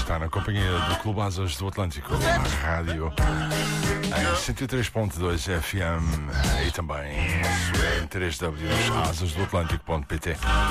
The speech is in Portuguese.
está na companhia do Clube Asas do Atlântico, na rádio em 103.2 FM e também em 3w asasdoatlântico.pt.